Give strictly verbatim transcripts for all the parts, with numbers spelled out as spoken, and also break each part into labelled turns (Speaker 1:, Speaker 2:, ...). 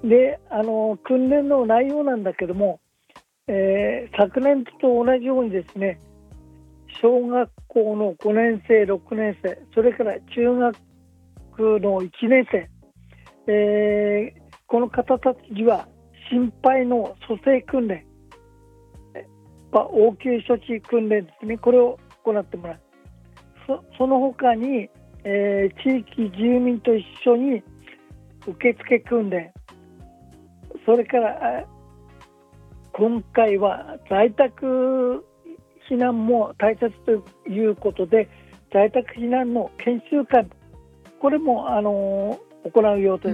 Speaker 1: で、あの訓練の内容なんだけども、えー昨年と同じようにですね、小学校のごねん生、ろくねん生、それから中学のいちねん生、えーこの方たちには心肺の蘇生訓練、まあ応急処置訓練ですね、これを行ってもらう。そ, その他に、えー地域住民と一緒に受付訓練、それからあ今回は在宅避難も大切ということで、在宅避難の研修会、これも、あのー行う予定です。
Speaker 2: うん、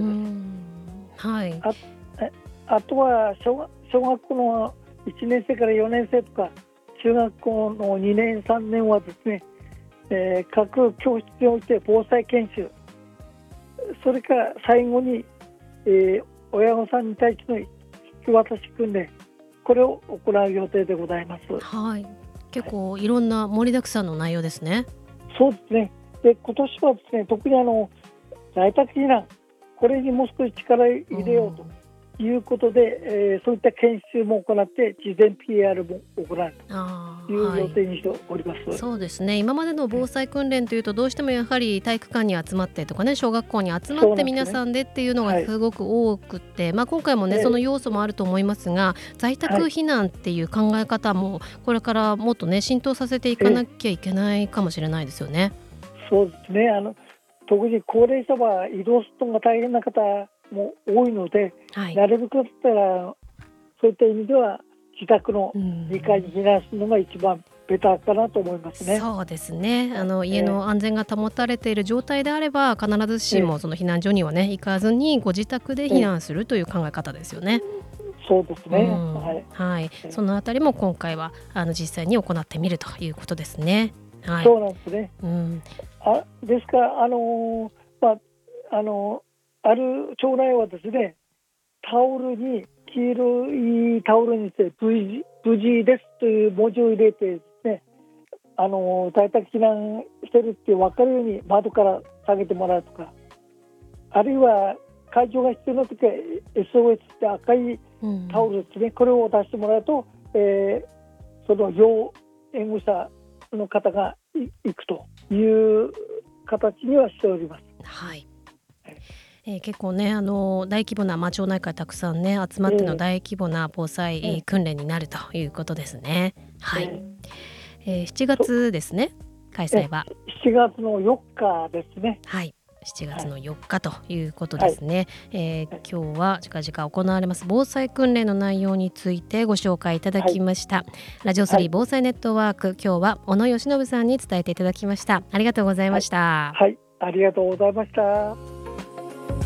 Speaker 2: はい、
Speaker 1: あ, えあとは小学小学校のいちねん生からよねん生とか中学校のにねんさんねんはですね、えー各教室において防災研修、それから最後に、えー親御さんに対しての引き渡し訓練、これを行う予定でございます。
Speaker 2: はい、結構いろんな盛りだくさんの内容ですね。
Speaker 1: そうですね。で、今年はですね、特にあの在宅避難、これにもう少し力を入れようということで、えーそういった研修も行って事前 ピーアール も行う
Speaker 2: あー、
Speaker 1: という
Speaker 2: はい、
Speaker 1: 予定にしております。
Speaker 2: そうですね。今までの防災訓練というとどうしてもやはり体育館に集まってとかね、小学校に集まって皆
Speaker 1: そうなんですね。
Speaker 2: さんでっていうのが
Speaker 1: はい。
Speaker 2: すごく多くって、まあ、今回もねその
Speaker 1: え
Speaker 2: 要素もあると思いますが、在宅
Speaker 1: はい。
Speaker 2: 避難っていう考え方もこれからもっとね浸透させていかな
Speaker 1: え
Speaker 2: きゃいけないかもしれないですよね。
Speaker 1: そうですね。あの特に高齢者は移動するのが大変な方も多いので、
Speaker 2: はい。
Speaker 1: なるべくだったらそういった意味では自宅の
Speaker 2: う
Speaker 1: にかいに
Speaker 2: ん、
Speaker 1: 避難するのが一番ベターかなと思いますね。
Speaker 2: そうですね。あの家
Speaker 1: え
Speaker 2: の安全が保たれている状態であれば必ずし
Speaker 1: え
Speaker 2: もその避難所にはね行かずにご自宅で避
Speaker 1: え
Speaker 2: 難するという考え方ですよね。
Speaker 1: そうです
Speaker 2: う
Speaker 1: ね。は
Speaker 2: ん、
Speaker 1: い。
Speaker 2: はい、
Speaker 1: え
Speaker 2: そのあたりも今回はあの実際に行ってみるということですね。はい。
Speaker 1: そうなんですね。
Speaker 2: うん、
Speaker 1: あですから、あのーまああのーある町内はですね、タオルに黄色いタオルにして無事、無事ですという文字を入れてですね、あの在宅避難してるって分かるように窓から下げてもらうとか、あるいは会場が必要な時は エスオーエス って赤い
Speaker 2: うん、
Speaker 1: タオルですね、これを出してもらうと、えーその要援護者の方がい行くという形にはしております。
Speaker 2: はい。
Speaker 1: はい。
Speaker 2: えー結構ねあの大規模な、まあ、町内会たくさんね集まっての
Speaker 1: え
Speaker 2: 大規模な防災えー
Speaker 1: ええ
Speaker 2: 訓練になるということですね。はい。
Speaker 1: ええ
Speaker 2: えー、7
Speaker 1: そ
Speaker 2: 月ですね、開
Speaker 1: え
Speaker 2: 催は。
Speaker 1: しちがつのよっかですね。
Speaker 2: はい。しちがつ
Speaker 1: はい。
Speaker 2: のよっかということで
Speaker 1: はい。
Speaker 2: すね。えー
Speaker 1: はい。
Speaker 2: 今日は近々行われます防災訓練の内容についてご紹介いただ
Speaker 1: はい。
Speaker 2: きました。ラジオスリー
Speaker 1: はい。
Speaker 2: 防災ネットワーク、今日は小野義信さんに伝えていただきました。ありがとうございま
Speaker 1: はい。
Speaker 2: した。
Speaker 1: はい。ありがとうございました。